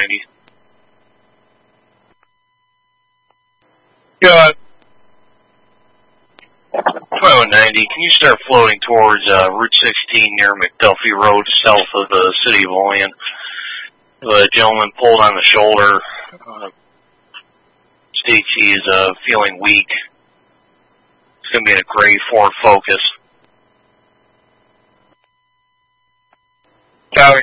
2190. Good. 2190, can you start floating towards Route 16 near McDuffie Road, south of the city of Olean? The gentleman pulled on the shoulder. States he is feeling weak. It's going to be in a gray Ford Focus. Copy.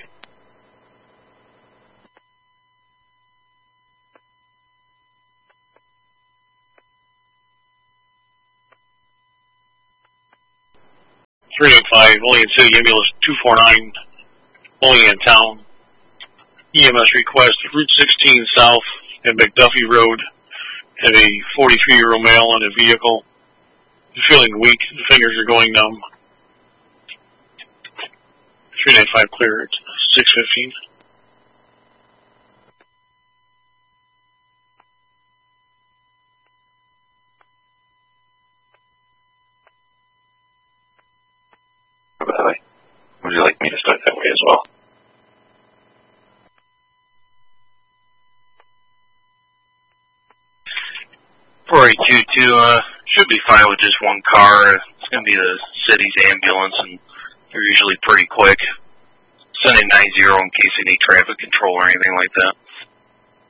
.385, Olean City Ambulance 249, Olean Town. EMS request Route 16 south at McDuffie Road. Have a 43-year-old male in a vehicle. He's feeling weak. The fingers are going numb. 395 clear at 6:15. By the way, would you like me to start that way as well? For 822, should be fine with just one car. It's going to be the city's ambulance, and they're usually pretty quick. Sending 90 in case they need traffic control or anything like that.